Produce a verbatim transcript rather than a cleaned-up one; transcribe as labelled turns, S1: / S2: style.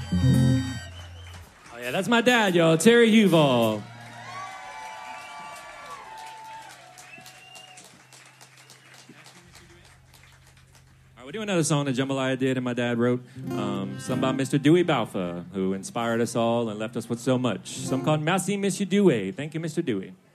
S1: Oh, yeah, that's my dad, y'all, Terry Huval. All right, we'll do another song that Jambalaya did and my dad wrote. Um, some by Mister Dewey Balfa, who inspired us all and left us with so much. Some called Merci, Monsieur Dewey. Thank you, Mister Dewey.